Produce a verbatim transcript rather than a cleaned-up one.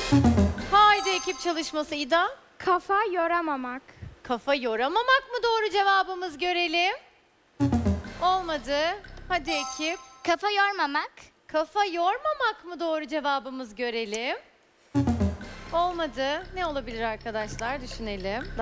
Haydi ekip çalışması İda. Kafa yoramamak. Kafa yoramamak mı doğru cevabımız, görelim. Olmadı. Hadi ekip. Kafa yormamak. Kafa yormamak mı doğru cevabımız, görelim. Olmadı. Ne olabilir arkadaşlar? Düşünelim.